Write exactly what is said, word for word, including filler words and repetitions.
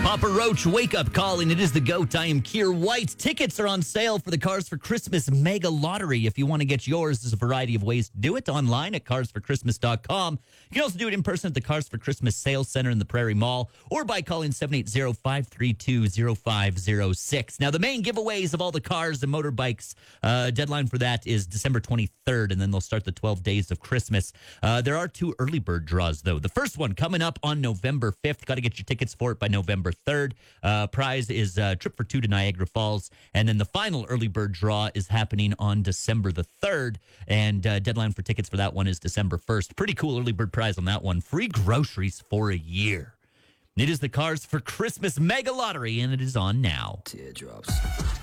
Papa Roach, wake up calling. It is the GOAT. I am Keir White. Tickets are on sale for the Cars for Christmas Mega Lottery. If you want to get yours, there's a variety of ways to do it online at cars for christmas dot com. You can also do it in person at the Cars for Christmas Sales Center in the Prairie Mall or by calling seven eight zero, five three two, zero five zero six. Now, the main giveaways of all the cars and motorbikes, uh, deadline for that is December twenty-third, and then they'll start the twelve days of Christmas. Uh, there are two early bird draws, though. The first one coming up on November fifth. Got to get your tickets for it by November third. Uh, prize is a trip for two to Niagara Falls. And then the final early bird draw is happening on December the third. And uh, deadline for tickets for that one is December first. Pretty cool early bird prize on that one. Free groceries for a year. It is the Cars for Christmas Mega Lottery, and it is on now. Teardrops.